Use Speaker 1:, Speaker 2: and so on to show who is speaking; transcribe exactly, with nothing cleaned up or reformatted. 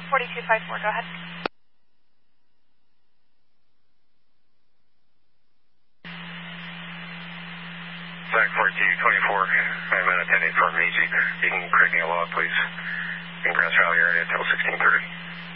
Speaker 1: forty-two five four, go ahead.
Speaker 2: Zach forty-two twenty-four, I'm an attendant for Meiji. You can correct me a log, please. In Grass Valley area until sixteen thirty.